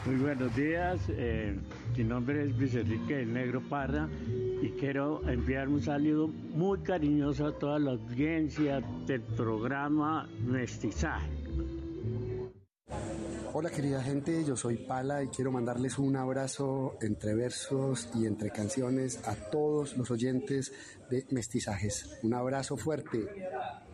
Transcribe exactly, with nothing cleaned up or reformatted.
Muy buenos días, eh, mi nombre es Luis Enrique del Negro Parra y quiero enviar un saludo muy cariñoso a toda la audiencia del programa Mestizaje. Hola querida gente, yo soy Pala y quiero mandarles un abrazo entre versos y entre canciones a todos los oyentes de Mestizajes. Un abrazo fuerte.